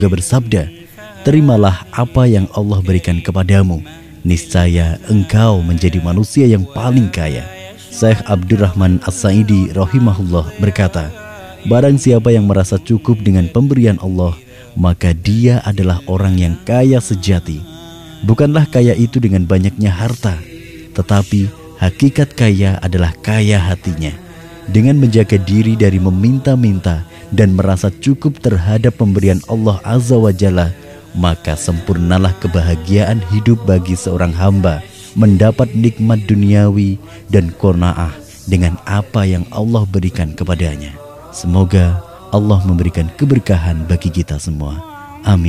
bersabda, "Terimalah apa yang Allah berikan kepadamu, niscaya engkau menjadi manusia yang paling kaya." Syekh Abdurrahman As-Sa'idi rahimahullah berkata, "Barang siapa yang merasa cukup dengan pemberian Allah, maka dia adalah orang yang kaya sejati. Bukanlah kaya itu dengan banyaknya harta, tetapi hakikat kaya adalah kaya hatinya. Dengan menjaga diri dari meminta-minta dan merasa cukup terhadap pemberian Allah Azza wa Jalla, maka sempurnalah kebahagiaan hidup bagi seorang hamba mendapat nikmat duniawi dan qanaah dengan apa yang Allah berikan kepadanya." Semoga Allah memberikan keberkahan bagi kita semua. Amin.